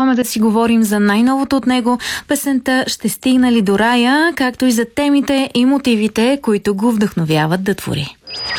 Продължаваме да си говорим за най-новото от него, песента "Ще стигна ли до рая", както и за темите и мотивите, които го вдъхновяват да твори.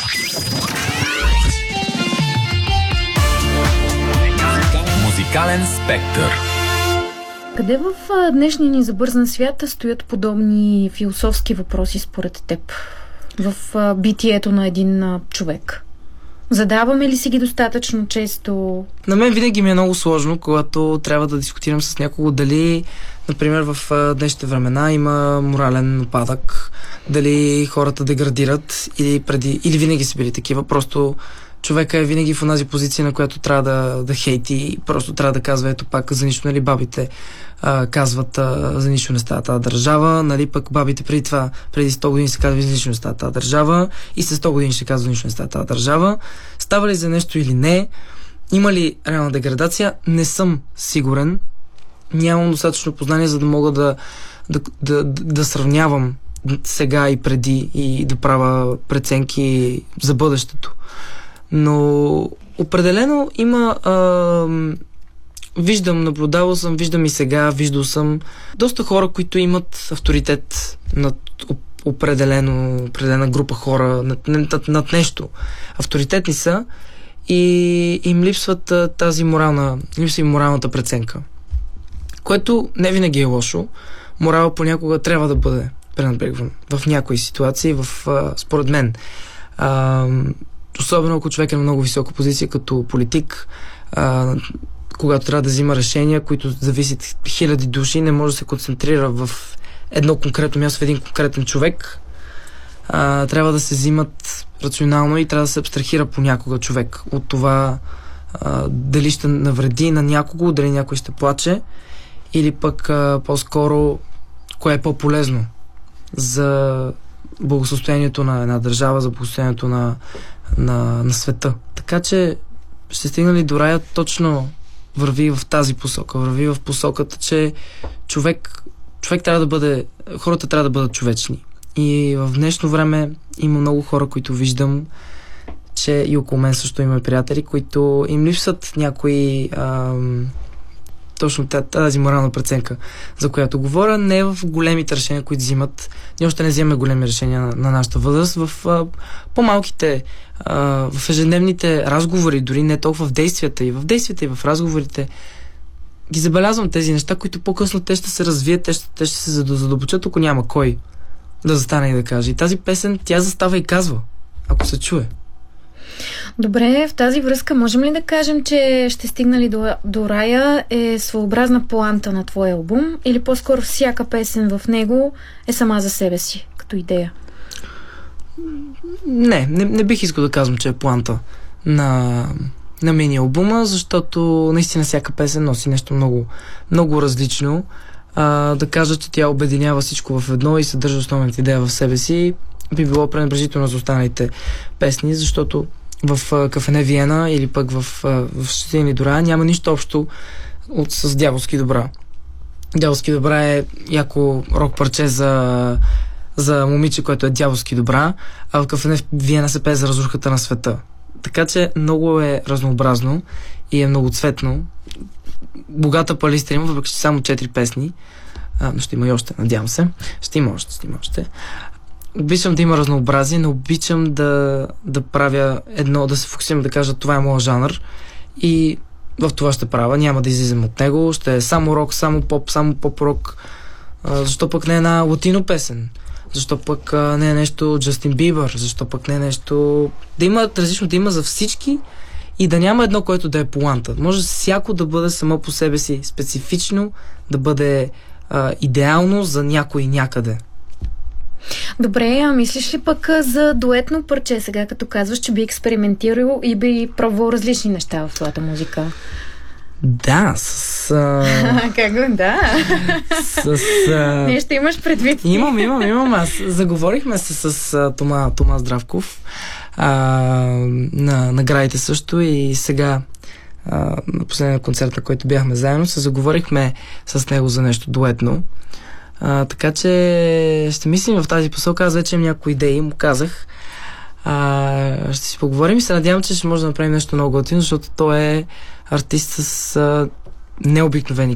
Музикален спектър. Къде в днешния ни забързан свят стоят подобни философски въпроси според теб в битието на един човек? Задаваме ли си ги достатъчно често? На мен винаги ми е много сложно, когато трябва да дискутирам с някого дали, например, в днешните времена има морален упадък, дали хората деградират или винаги са били такива. Просто човека е винаги в онази позиция, на която трябва да хейти, просто трябва да казва, ето пак за нищо, нали, бабите казват за нищо не става тази държава, нали, пък бабите преди 100 години се казва за нищо не става тази държава и след 100 години ще казва за нищо не става тази държава. Става ли за нещо или не? Има ли реална деградация? Не съм сигурен. Нямам достатъчно познание, за да мога да сравнявам сега и преди и да правя преценки за бъдещето. Но определено има... наблюдавал съм, виждам и сега, виждал съм доста хора, които имат авторитет над определена група хора, над нещо. Авторитетни са и им липсват липсва им моралната преценка. Което не винаги е лошо. Морал понякога трябва да бъде пренебрегван в някои ситуации, според мен. Особено ако човек е на много висока позиция като политик, когато трябва да взима решения, които зависят хиляди души, не може да се концентрира в едно конкретно място, в един конкретен човек. Трябва да се взимат рационално и трябва да се абстрахира понякога човек от това дали ще навреди на някого, дали някой ще плаче или пък по-скоро кое е по-полезно за благосъстоянието на една държава, за благосъстоянието на света. Така че ще стигна ли до рая, точно върви в тази посока. Върви в посоката, че човек трябва да бъде... Хората трябва да бъдат човечни. И в днешно време има много хора, които виждам, че и около мен също има приятели, които им липсват някои... точно тази морална преценка, за която говоря, не е в големите решения, които взимат. Ние още не вземаме големи решения на нашата възраст. В по-малките, в ежедневните разговори, дори не толкова в действията и в разговорите, ги забелязвам тези неща, които по-късно те ще се развият, те ще се задълбочат, ако няма кой да застане и да каже. И тази песен, тя застава и казва, ако се чуе. Добре, в тази връзка можем ли да кажем, че "Ще стигна ли до рая" е своеобразна поанта на твоя албум, или по-скоро всяка песен в него е сама за себе си, като идея? Не бих искал да казвам, че е поанта на мини-албума, защото наистина всяка песен носи нещо много, много различно. Да кажа, че тя обединява всичко в едно и съдържа основната идея в себе си, би било пренебрежително за останалите песни, защото в Кафене Виена или пък в "Щестини до рая" няма нищо общо с "Дяволски добра". "Дяволски добра" е яко рок парче за момиче, което е дяволски добра, а в Кафене Виена се пее за разрухата на света. Така че много е разнообразно и е много цветно. Богата палистра има, въпреки че само 4 песни. Но ще има и още, надявам се. Ще има още. Обичам да има разнообразие, не обичам да правя едно, да се фокусирам, да кажа това е моят жанр и в това ще правя, няма да излизам от него, ще е само рок, само поп-рок. Защо пък не е една латино песен? Защо пък не е нещо Джастин Бибър? Защо пък не е нещо... Да има различно, да има за всички и да няма едно, което да е поанта. Може всяко да бъде само по себе си специфично, да бъде идеално за някой някъде. Добре, а мислиш ли пък за дуетно парче сега, като казваш, че би експериментирал и би пробвал различни неща в твоята музика? Да, Как го? Да. Не ще имаш предвид. Имам. Аз заговорихме се с Тома Здравков на наградите също и сега на последния концерт, на който бяхме заедно, се заговорихме с него за нещо дуетно. Така че ще мислим в тази посока. Аз вече имам някои идеи, му казах. Ще си поговорим и се надявам, че ще може да направим нещо много готино, защото той е артист с необикновени